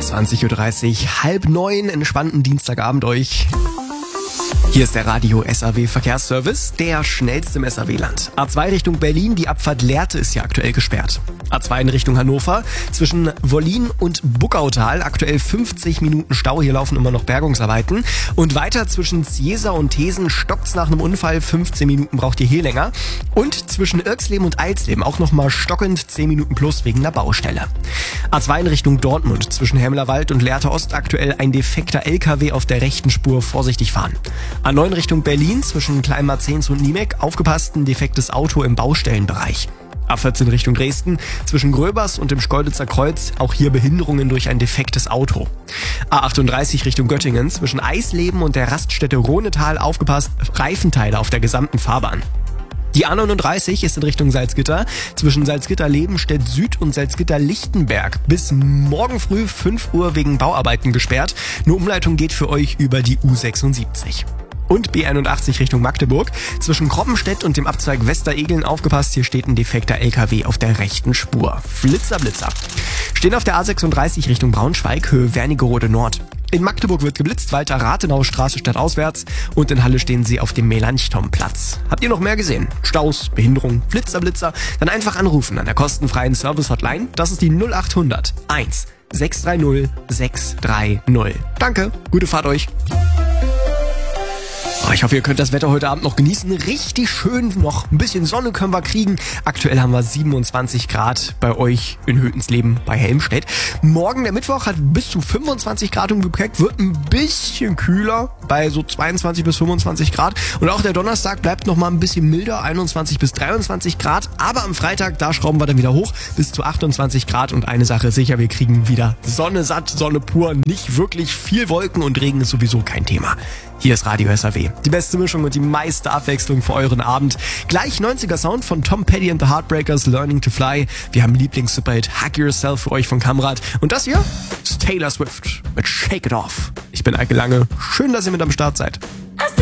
20:30 Uhr, 8:30, entspannten Dienstagabend euch. Hier ist der Radio SAW Verkehrsservice, der schnellste im SAW-Land. A2 Richtung Berlin, die Abfahrt Lehrte ist ja aktuell gesperrt. A2 in Richtung Hannover, zwischen Wollin und Buckautal, aktuell 50 Minuten Stau, hier laufen immer noch Bergungsarbeiten. Und weiter zwischen Ziesa und Thesen stockt's nach einem Unfall, 15 Minuten braucht ihr hier länger. Und zwischen Irksleben und Eilsleben auch nochmal stockend, 10 Minuten plus wegen einer Baustelle. A2 in Richtung Dortmund, zwischen Hemmerwald und Lehrte Ost, aktuell ein defekter LKW auf der rechten Spur, vorsichtig fahren. A9 Richtung Berlin, zwischen Kleinmarzens und Niemek, aufgepasst, ein defektes Auto im Baustellenbereich. A14 Richtung Dresden, zwischen Gröbers und dem Schkeuditzer Kreuz, auch hier Behinderungen durch ein defektes Auto. A38 Richtung Göttingen, zwischen Eisleben und der Raststätte Rohnetal, aufgepasst, Reifenteile auf der gesamten Fahrbahn. Die A39 ist in Richtung Salzgitter, zwischen Salzgitter-Lebenstedt Süd und Salzgitter-Lichtenberg bis morgen früh 5 Uhr wegen Bauarbeiten gesperrt. Eine Umleitung geht für euch über die U76. Und B81 Richtung Magdeburg, zwischen Kroppenstedt und dem Abzweig Westeregeln, aufgepasst, hier steht ein defekter LKW auf der rechten Spur. Flitzer, Blitzer. Stehen auf der A36 Richtung Braunschweig, Höhe Wernigerode Nord. In Magdeburg wird geblitzt, Walter Rathenau Straße stadtauswärts, und in Halle stehen sie auf dem Melanchthon-Platz. Habt ihr noch mehr gesehen? Staus, Behinderung, Flitzer, Blitzer? Dann einfach anrufen an der kostenfreien Service-Hotline. Das ist die 0800 1 630 630. Danke, gute Fahrt euch. Ich hoffe, ihr könnt das Wetter heute Abend noch genießen. Richtig schön, noch ein bisschen Sonne können wir kriegen. Aktuell haben wir 27 Grad bei euch in Hötensleben bei Helmstedt. Morgen, der Mittwoch, hat bis zu 25 Grad im Gepäck, wird ein bisschen kühler bei so 22 bis 25 Grad. Und auch der Donnerstag bleibt noch mal ein bisschen milder, 21 bis 23 Grad. Aber am Freitag, da schrauben wir dann wieder hoch bis zu 28 Grad. Und eine Sache ist sicher, wir kriegen wieder Sonne satt, Sonne pur. Nicht wirklich viel Wolken und Regen ist sowieso kein Thema. Hier ist Radio SAW. Die beste Mischung und die meiste Abwechslung für euren Abend. Gleich 90er Sound von Tom Petty and the Heartbreakers, Learning to Fly. Wir haben Lieblings-Superhit Hug Yourself für euch von Kamrad. Und das hier ist Taylor Swift mit Shake It Off. Ich bin Eike Lange. Schön, dass ihr mit am Start seid.